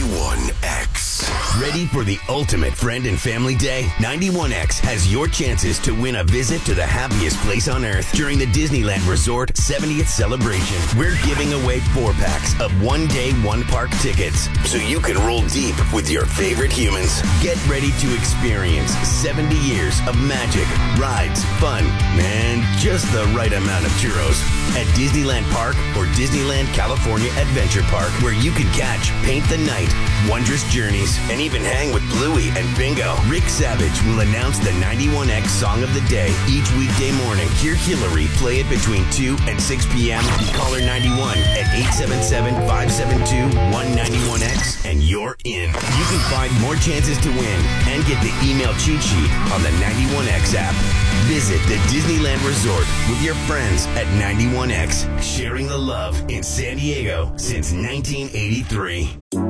91X. Ready for the ultimate friend and family day? 91X has your chances to win a visit to the happiest place on earth during the Disneyland Resort 70th celebration. We're giving away 4-packs of one-day, one-park tickets so you can roll deep with your favorite humans. Get ready to experience 70 years of magic, rides, fun, and just the right amount of churros at Disneyland Park or Disneyland California Adventure Park, where you can catch Paint the Night, Wondrous Journeys, and even hang with Bluey and Bingo. Rick Savage will announce the 91X Song of the Day each weekday morning. Hear Hillary play it between 2 and 6 p.m. Caller 91 at 877-572-191X and you're in. You can find more chances to win and get the email cheat sheet on the 91X app. Visit the Disneyland Resort with your friends at 91X, sharing the love in San Diego since 1983.